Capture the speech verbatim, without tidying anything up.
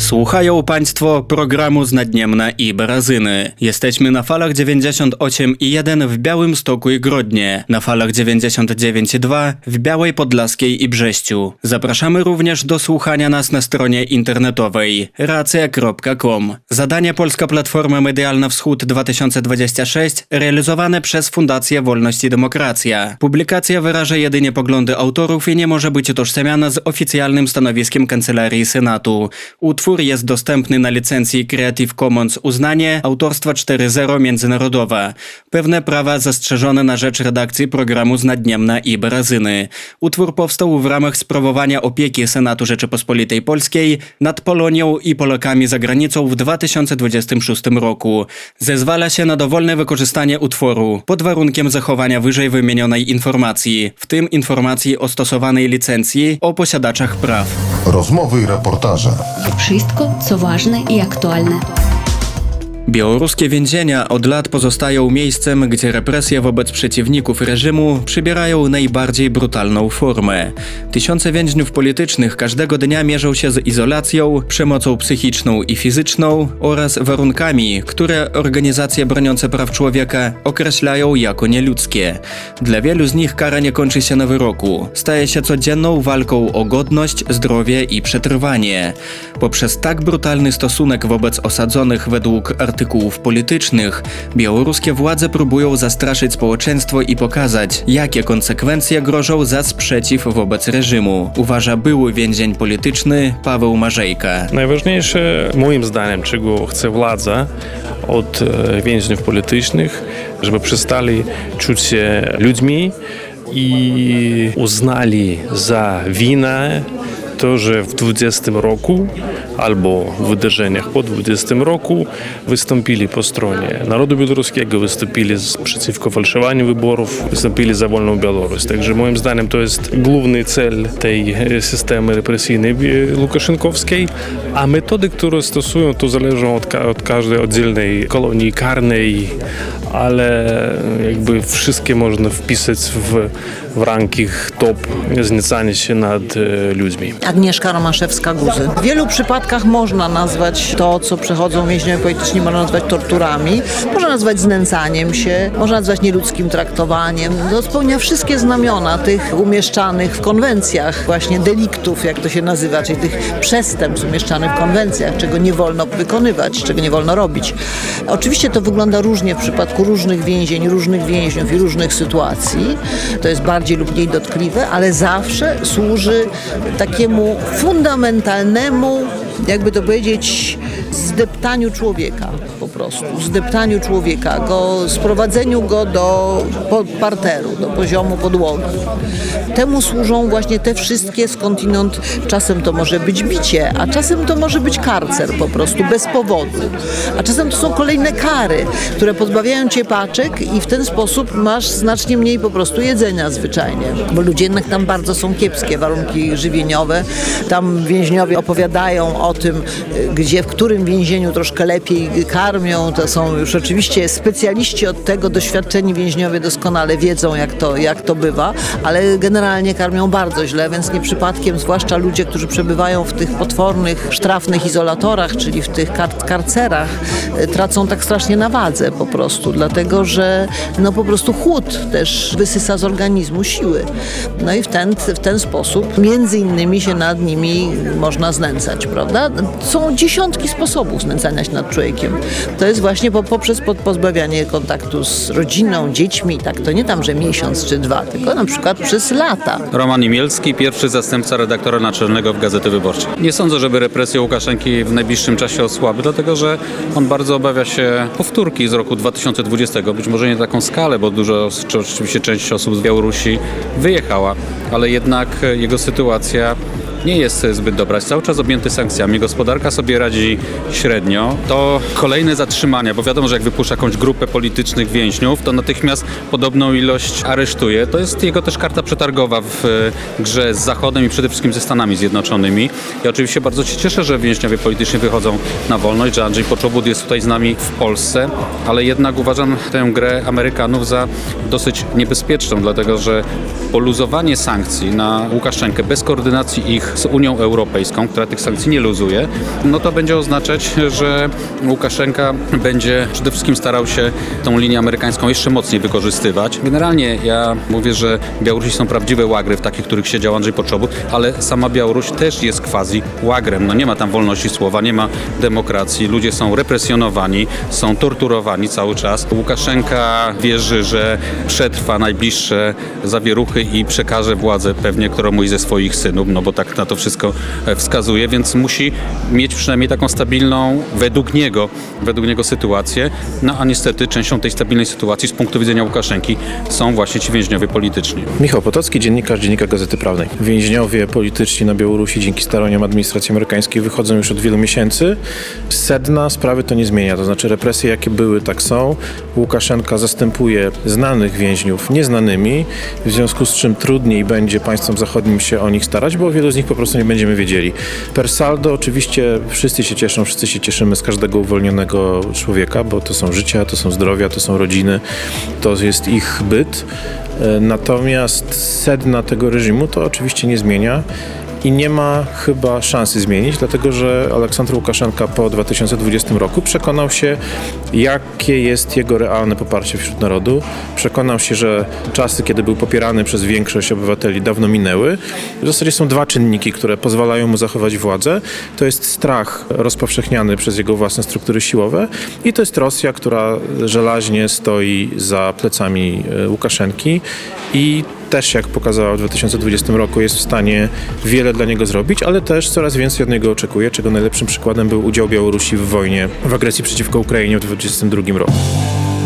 Słuchają Państwo programu z Naddniemna i Barazyny. Jesteśmy na falach dziewięćdziesiąt osiem i jeden w Białymstoku i Grodnie, na falach dziewięćdziesiąt dziewięć i dwa w Białej Podlaskiej i Brześciu. Zapraszamy również do słuchania nas na stronie internetowej racja kropka com. Zadanie Polska Platforma Medialna Wschód dwa tysiące dwadzieścia sześć realizowane przez Fundację Wolność i Demokracja. Publikacja wyraża jedynie poglądy autorów i nie może być utożsamiana z oficjalnym stanowiskiem Kancelarii Senatu. Utwór jest dostępny na licencji Creative Commons uznanie autorstwa cztery zero międzynarodowa. Pewne prawa zastrzeżone na rzecz redakcji programu z Naddniemna i Barazyny. Utwór powstał w ramach sprawowania opieki Senatu Rzeczypospolitej Polskiej nad Polonią i Polakami za granicą w dwa tysiące dwudziestym szóstym roku. Zezwala się na dowolne wykorzystanie utworu pod warunkiem zachowania wyżej wymienionej informacji, w tym informacji o stosowanej licencji o posiadaczach praw. Rozmowy i reportaże. Wszystko, co ważne i aktualne. Białoruskie więzienia od lat pozostają miejscem, gdzie represje wobec przeciwników reżimu przybierają najbardziej brutalną formę. Tysiące więźniów politycznych każdego dnia mierzą się z izolacją, przemocą psychiczną i fizyczną oraz warunkami, które organizacje broniące praw człowieka określają jako nieludzkie. Dla wielu z nich kara nie kończy się na wyroku. Staje się codzienną walką o godność, zdrowie i przetrwanie. Poprzez tak brutalny stosunek wobec osadzonych według artykułów artykułów politycznych, białoruskie władze próbują zastraszyć społeczeństwo i pokazać, jakie konsekwencje grożą za sprzeciw wobec reżimu, uważa były więzień polityczny Paweł Marzejka. Najważniejsze, moim zdaniem, czego chce władza od więźniów politycznych, żeby przestali czuć się ludźmi i uznali za winę to, że w dwudziestym roku albo w wydarzeniach po dwudziestym roku wystąpili po stronie narodu białoruskiego, wystąpili przeciwko fałszowaniu wyborów, wystąpili za wolną Białoruś. Także moim zdaniem to jest główny cel tej systemy represyjnej łukaszenkowskiej, a metody, które stosują, to zależą od, ka- od każdej oddzielnej kolonii karnej, ale jakby wszystkie można wpisać w, w ranking top znęcania się nad e, ludźmi. Agnieszka Romaszewska-Guzy. W wielu przypadkach można nazwać to, co przechodzą więźniowie polityczni, można nazwać torturami, można nazwać znęcaniem się, można nazwać nieludzkim traktowaniem. To spełnia wszystkie znamiona tych umieszczanych w konwencjach właśnie deliktów, jak to się nazywa, czyli tych przestępstw umieszczanych w konwencjach, czego nie wolno wykonywać, czego nie wolno robić. Oczywiście to wygląda różnie w przypadku różnych więzień, różnych więźniów i różnych sytuacji. To jest bardziej lub mniej dotkliwe, ale zawsze służy takiemu fundamentalnemu, jakby to powiedzieć, zdeptaniu człowieka po prostu, zdeptaniu człowieka, go, sprowadzeniu go do parteru, do poziomu podłogi. Temu służą właśnie te wszystkie skądinąd, czasem to może być bicie, a czasem to może być karcer po prostu, bez powodu. A czasem to są kolejne kary, które pozbawiają cię paczek i w ten sposób masz znacznie mniej po prostu jedzenia zwyczajnie. Bo ludzie jednak tam bardzo są kiepskie, warunki żywieniowe. Tam więźniowie opowiadają o tym, gdzie, w którym więzieniu troszkę lepiej karmią. To są już oczywiście specjaliści od tego, doświadczeni więźniowie doskonale wiedzą, jak to, jak to bywa, ale generalnie karmią bardzo źle, więc nie przypadkiem, zwłaszcza ludzie, którzy przebywają w tych potwornych, sztrafnych izolatorach, czyli w tych kar- karcerach, tracą tak strasznie na wadze po prostu, dlatego, że no po prostu chłód też wysysa z organizmu siły. No i w ten, w ten sposób między innymi się nad nimi można znęcać, prawda? Są dziesiątki sposobów znęcania się nad człowiekiem. To jest właśnie po, poprzez pozbawianie kontaktu z rodziną, dziećmi, tak, to nie tam, że miesiąc czy dwa, tylko na przykład przez lata. Roman Imielski, pierwszy zastępca redaktora naczelnego w Gazety Wyborczej. Nie sądzę, żeby represje Łukaszenki w najbliższym czasie osłabły, dlatego że on bardzo obawia się powtórki z roku dwa tysiące dwudziestego. Być może nie taką skalę, bo dużo, czy oczywiście część osób z Białorusi wyjechała, ale jednak jego sytuacja nie jest zbyt dobra. Jest cały czas objęty sankcjami. Gospodarka sobie radzi średnio. To kolejne zatrzymania, bo wiadomo, że jak wypuszcza jakąś grupę politycznych więźniów, to natychmiast podobną ilość aresztuje. To jest jego też karta przetargowa w grze z Zachodem i przede wszystkim ze Stanami Zjednoczonymi. Ja oczywiście bardzo się cieszę, że więźniowie polityczni wychodzą na wolność, że Andrzej Poczobut jest tutaj z nami w Polsce, ale jednak uważam tę grę Amerykanów za dosyć niebezpieczną, dlatego że poluzowanie sankcji na Łukaszenkę bez koordynacji ich z Unią Europejską, która tych sankcji nie luzuje, no to będzie oznaczać, że Łukaszenka będzie przede wszystkim starał się tą linię amerykańską jeszcze mocniej wykorzystywać. Generalnie ja mówię, że Białorusi są prawdziwe łagry, w takich, których siedział Andrzej Poczobut, ale sama Białoruś też jest quasi łagrem. No nie ma tam wolności słowa, nie ma demokracji, ludzie są represjonowani, są torturowani cały czas. Łukaszenka wierzy, że przetrwa najbliższe zawieruchy i przekaże władzę pewnie któremuś ze swoich synów, no bo tak na to wszystko wskazuje, więc musi mieć przynajmniej taką stabilną, według niego, według niego sytuację. No a niestety częścią tej stabilnej sytuacji z punktu widzenia Łukaszenki są właśnie ci więźniowie polityczni. Michał Potocki, dziennikarz Dziennika Gazety Prawnej. Więźniowie polityczni na Białorusi dzięki staraniom administracji amerykańskiej wychodzą już od wielu miesięcy. Sedna sprawy to nie zmienia, to znaczy represje jakie były, tak są. Łukaszenka zastępuje znanych więźniów nieznanymi, w związku z czym trudniej będzie państwom zachodnim się o nich starać, bo wielu z nich po prostu nie będziemy wiedzieli. Per saldo oczywiście wszyscy się cieszą, wszyscy się cieszymy z każdego uwolnionego człowieka, bo to są życia, to są zdrowia, to są rodziny, to jest ich byt. Natomiast sedna tego reżimu to oczywiście nie zmienia i nie ma chyba szansy zmienić, dlatego że Aleksander Łukaszenka po dwa tysiące dwudziestym roku przekonał się, jakie jest jego realne poparcie wśród narodu. Przekonał się, że czasy, kiedy był popierany przez większość obywateli, dawno minęły. W zasadzie są dwa czynniki, które pozwalają mu zachować władzę. To jest strach rozpowszechniany przez jego własne struktury siłowe i to jest Rosja, która żelaźnie stoi za plecami Łukaszenki i też, jak pokazała w dwa tysiące dwudziestym roku, jest w stanie wiele dla niego zrobić, ale też coraz więcej od niego oczekuje, czego najlepszym przykładem był udział Białorusi w wojnie, w agresji przeciwko Ukrainie w dwa tysiące dwudziestym drugim roku.